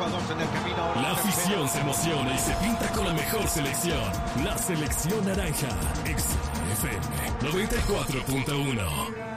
La afición se emociona y se pinta con la mejor selección. La selección naranja. XFM 94.1.